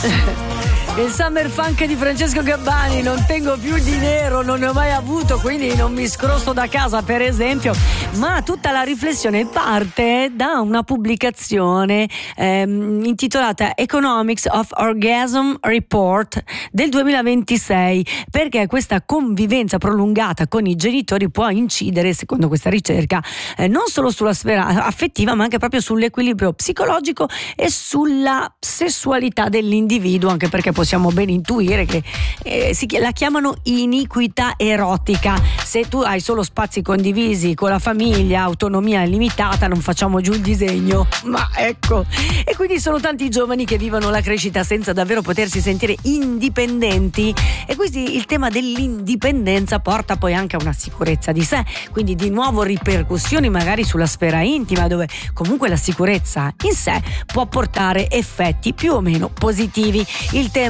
Il summer funk di Francesco Gabbani, non tengo più dinero, non ne ho mai avuto, quindi non mi scrosto da casa, per esempio. Ma tutta la riflessione parte da una pubblicazione intitolata Economics of Orgasm Report del 2026, perché questa convivenza prolungata con i genitori può incidere, secondo questa ricerca, non solo sulla sfera affettiva, ma anche proprio sull'equilibrio psicologico e sulla sessualità dell'individuo, anche perché possiamo ben intuire che la chiamano iniquità erotica. Se tu hai solo spazi condivisi con la famiglia, autonomia limitata, non facciamo giù il disegno, ma ecco. E quindi sono tanti giovani che vivono la crescita senza davvero potersi sentire indipendenti, e quindi il tema dell'indipendenza porta poi anche a una sicurezza di sé, quindi di nuovo ripercussioni magari sulla sfera intima, dove comunque la sicurezza in sé può portare effetti più o meno positivi. Il tema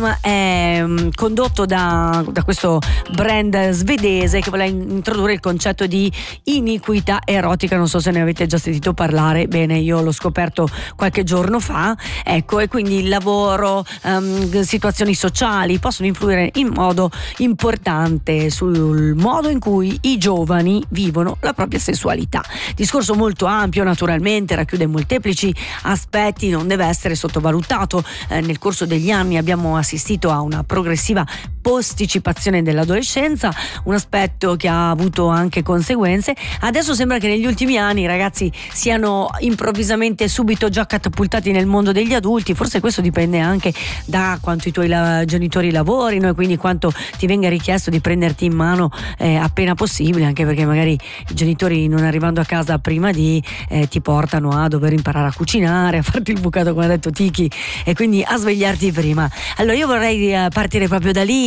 è condotto da questo brand svedese che vuole introdurre il concetto di iniquità erotica. Non so se ne avete già sentito parlare. Bene, io l'ho scoperto qualche giorno fa, ecco, e quindi il lavoro, situazioni sociali possono influire in modo importante sul modo in cui i giovani vivono la propria sessualità. Discorso molto ampio, naturalmente, racchiude molteplici aspetti, non deve essere sottovalutato. Nel corso degli anni abbiamo assistito a una progressiva posticipazione dell'adolescenza, un aspetto che ha avuto anche conseguenze. Adesso sembra che negli ultimi anni i ragazzi siano improvvisamente subito già catapultati nel mondo degli adulti. Forse questo dipende anche da quanto i tuoi genitori lavorino, e quindi quanto ti venga richiesto di prenderti in mano appena possibile, anche perché magari i genitori, non arrivando a casa prima ti portano a dover imparare a cucinare, a farti il bucato, come ha detto Tiki, e quindi a svegliarti prima. Allora io vorrei partire proprio da lì.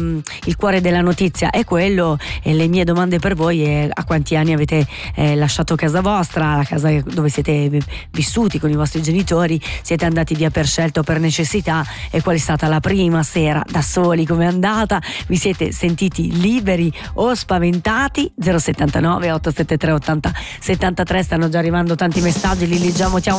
Il cuore della notizia è quello, e le mie domande per voi è: a quanti anni avete lasciato casa vostra, la casa dove siete vissuti con i vostri genitori? Siete andati via per scelta o per necessità? E qual è stata la prima sera da soli? Com'è andata? Vi siete sentiti liberi o spaventati? 079 873 80 73, stanno già arrivando tanti messaggi, li leggiamo.